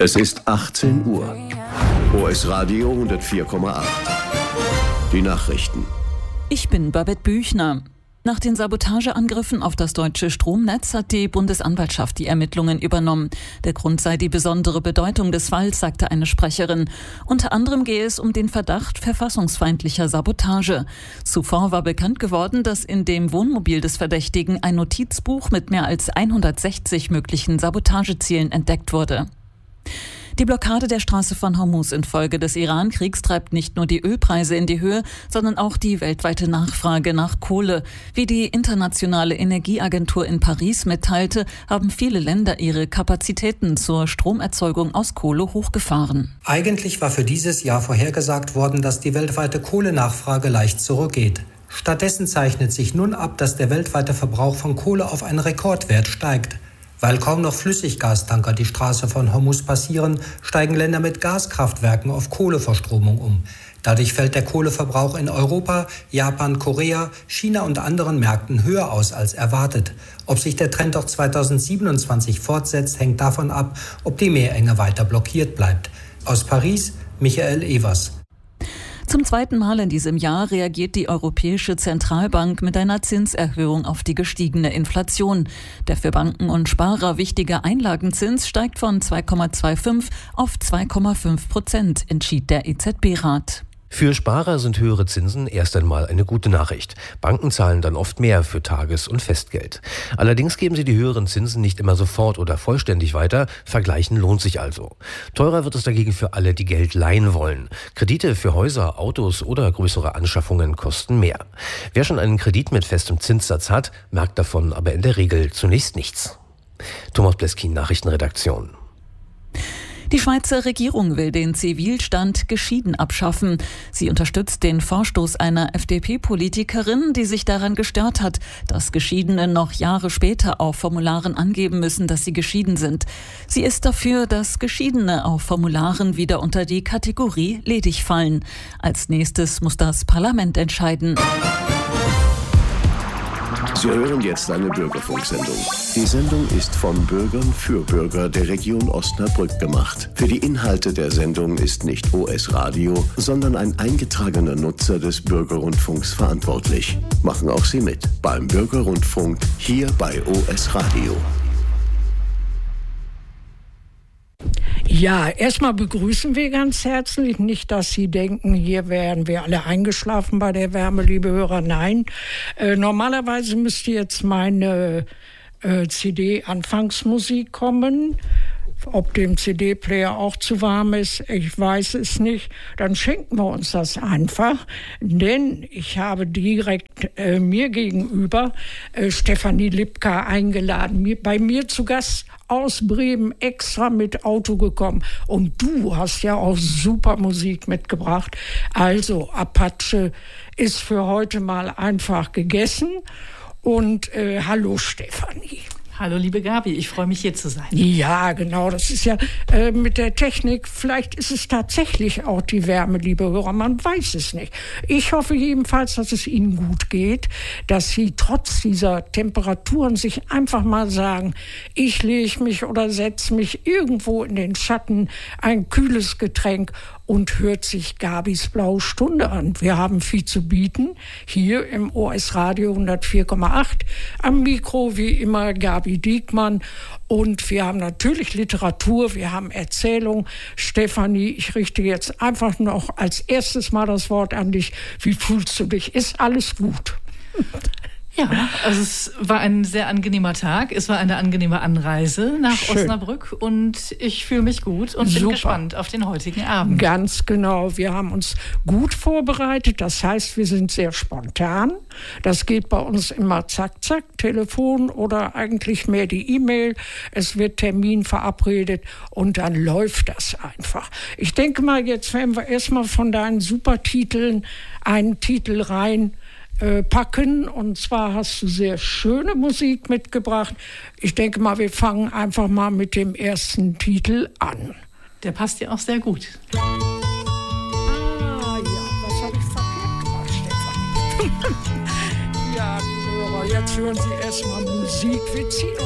Es ist 18 Uhr. OS Radio 104,8. Die Nachrichten. Ich bin Babette Büchner. Nach den Sabotageangriffen auf das deutsche Stromnetz hat die Bundesanwaltschaft die Ermittlungen übernommen. Der Grund sei die besondere Bedeutung des Falls, sagte eine Sprecherin. Unter anderem gehe es um den Verdacht verfassungsfeindlicher Sabotage. Zuvor war bekannt geworden, dass in dem Wohnmobil des Verdächtigen ein Notizbuch mit mehr als 160 möglichen Sabotagezielen entdeckt wurde. Die Blockade der Straße von Hormuz infolge des Iran-Kriegs treibt nicht nur die Ölpreise in die Höhe, sondern auch die weltweite Nachfrage nach Kohle. Wie die Internationale Energieagentur in Paris mitteilte, haben viele Länder ihre Kapazitäten zur Stromerzeugung aus Kohle hochgefahren. Eigentlich war für dieses Jahr vorhergesagt worden, dass die weltweite Kohlenachfrage leicht zurückgeht. Stattdessen zeichnet sich nun ab, dass der weltweite Verbrauch von Kohle auf einen Rekordwert steigt. Weil kaum noch Flüssiggastanker die Straße von Hormuz passieren, steigen Länder mit Gaskraftwerken auf Kohleverstromung um. Dadurch fällt der Kohleverbrauch in Europa, Japan, Korea, China und anderen Märkten höher aus als erwartet. Ob sich der Trend auch 2027 fortsetzt, hängt davon ab, ob die Meerenge weiter blockiert bleibt. Aus Paris, Michael Evers. Zum zweiten Mal in diesem Jahr reagiert die Europäische Zentralbank mit einer Zinserhöhung auf die gestiegene Inflation. Der für Banken und Sparer wichtige Einlagenzins steigt von 2,25 auf 2,5%, entschied der EZB-Rat. Für Sparer sind höhere Zinsen erst einmal eine gute Nachricht. Banken zahlen dann oft mehr für Tages- und Festgeld. Allerdings geben sie die höheren Zinsen nicht immer sofort oder vollständig weiter. Vergleichen lohnt sich also. Teurer wird es dagegen für alle, die Geld leihen wollen. Kredite für Häuser, Autos oder größere Anschaffungen kosten mehr. Wer schon einen Kredit mit festem Zinssatz hat, merkt davon aber in der Regel zunächst nichts. Thomas Bleskin, Nachrichtenredaktion. Die Schweizer Regierung will den Zivilstand geschieden abschaffen. Sie unterstützt den Vorstoß einer FDP-Politikerin, die sich daran gestört hat, dass Geschiedene noch Jahre später auf Formularen angeben müssen, dass sie geschieden sind. Sie ist dafür, dass Geschiedene auf Formularen wieder unter die Kategorie ledig fallen. Als nächstes muss das Parlament entscheiden. Sie hören jetzt eine Bürgerfunksendung. Die Sendung ist von Bürgern für Bürger der Region Osnabrück gemacht. Für die Inhalte der Sendung ist nicht OS Radio, sondern ein eingetragener Nutzer des Bürgerrundfunks verantwortlich. Machen auch Sie mit beim Bürgerrundfunk hier bei OS Radio. Ja, erstmal begrüßen wir ganz herzlich. Nicht, dass Sie denken, hier wären wir alle eingeschlafen bei der Wärme, liebe Hörer. Nein, normalerweise müsste jetzt meine CD-Anfangsmusik kommen. Ob dem CD-Player auch zu warm ist, ich weiß es nicht. Dann schenken wir uns das einfach, denn ich habe direkt mir gegenüber Stefanie Lipka eingeladen, bei mir zu Gast aus Bremen, extra mit Auto gekommen. Und du hast ja auch super Musik mitgebracht. Also Apache ist für heute mal einfach gegessen. Und hallo Stefanie. Hallo liebe Gabi, ich freue mich hier zu sein. Ja, genau, das ist ja mit der Technik, vielleicht ist es tatsächlich auch die Wärme, liebe Hörer, man weiß es nicht. Ich hoffe jedenfalls, dass es Ihnen gut geht, dass Sie trotz dieser Temperaturen sich einfach mal sagen, ich lege mich oder setze mich irgendwo in den Schatten, ein kühles Getränk und hört sich Gabis Blaue Stunde an. Wir haben viel zu bieten, hier im OS Radio 104,8. Am Mikro wie immer Gabi Diekmann. Und wir haben natürlich Literatur, wir haben Erzählung. Stefanie, ich richte jetzt einfach noch als erstes mal das Wort an dich. Wie fühlst du dich? Ist alles gut? Ja, also es war ein sehr angenehmer Tag. Es war eine angenehme Anreise nach Osnabrück und ich fühle mich gut und bin gespannt auf den heutigen Abend. Ganz genau. Wir haben uns gut vorbereitet. Das heißt, wir sind sehr spontan. Das geht bei uns immer zack, zack, Telefon oder eigentlich mehr die E-Mail. Es wird Termin verabredet und dann läuft das einfach. Ich denke mal, jetzt werden wir erstmal von deinen Supertiteln einen Titel rein packen. Und zwar hast du sehr schöne Musik mitgebracht. Ich denke mal, wir fangen einfach mal mit dem ersten Titel an. Der passt dir auch sehr gut. Ah ja, was habe ich verkehrt gemacht, Stefanie? Ja, Hörer, jetzt hören Sie erstmal Musik. Wir ziehen